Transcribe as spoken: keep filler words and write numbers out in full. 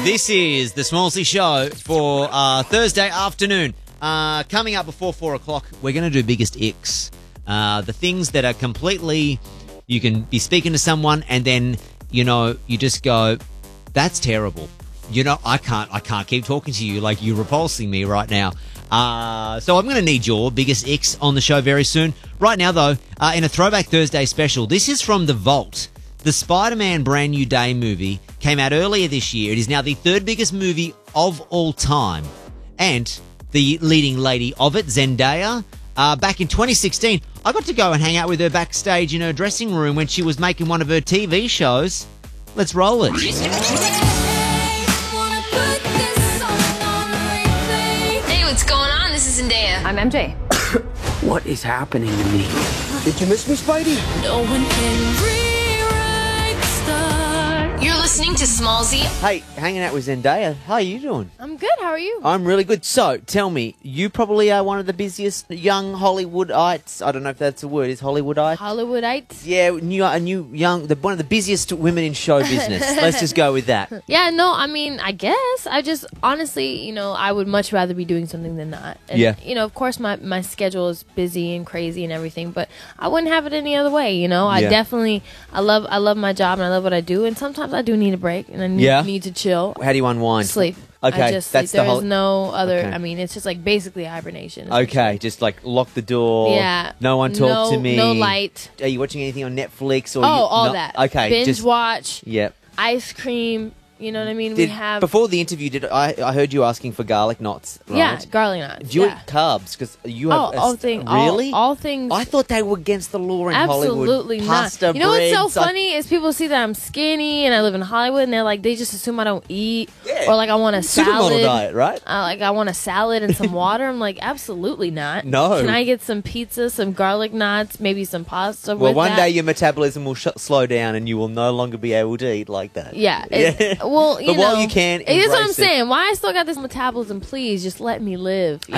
This is the Smallsy Show for uh, Thursday afternoon. Uh, coming up before four o'clock, we're going to do Biggest Icks. Uh, the things that are completely... You can be speaking to someone and then, you know, you just go, that's terrible. You know, I can't I can't keep talking to you like you're repulsing me right now. Uh, so I'm going to need your Biggest Icks on the show very soon. Right now, though, uh, in a Throwback Thursday special, this is from The Vault. The Spider-Man Brand New Day movie came out earlier this year. It is now the third biggest movie of all time. And the leading lady of it, Zendaya, uh, back in twenty sixteen, I got to go and hang out with her backstage in her dressing room when she was making one of her T V shows. Let's roll it. Hey, what's going on? This is Zendaya. I'm M J. What is happening to me? Did you miss me, Spidey? No one can rewrite the start. You're listening to Smallsy. Hey, hanging out with Zendaya. How are you doing? I'm good. How are you? I'm really good. So, tell me, you probably are one of the busiest young Hollywoodites. I don't know if that's a word. Is Hollywoodite? Hollywoodites? Yeah, new, a new young, the, one of the busiest women in show business. Let's just go with that. Yeah, no, I mean, I guess. I just, honestly, you know, I would much rather be doing something than not. And, Yeah. You know, of course, my, my schedule is busy and crazy and everything, but I wouldn't have it any other way, you know? I Yeah. definitely, I love I love my job and I love what I do, and sometimes I do need a break and I need, Yeah? need to chill. How do you unwind? Sleep. Okay, I just that's sleep. the There whole- is no other, Okay. I mean, it's just like basically hibernation. Okay, just like lock the door. Yeah. No one talk no, to me. No light. Are you watching anything on Netflix? Or Oh, you, all no- that. Okay, Binge just watch, yep. ice cream, you know what I mean? we Did, have... before the interview, did I? I heard you asking for garlic knots. Right? Yeah, garlic knots. Do you yeah. eat carbs? Because you have Oh, a, all thing, really. all, all things. I thought they were against the law in Hollywood. Absolutely Pasta, not. You know what's so breads, I- funny is people see that I'm skinny and I live in Hollywood, and they're like, they just assume I don't eat, Yeah. or like I want a Supermodel salad. diet, right? Uh, like I want a salad and some water. I'm like, absolutely not. No. Can I get some pizza, some garlic knots, maybe some pasta? Well, with one that? day your metabolism will sh- slow down and you will no longer be able to eat like that. Yeah. It, Yeah. Well, you But know, while you can, it is what I'm embrace it. saying. Why I still got this metabolism? Please, just let me live.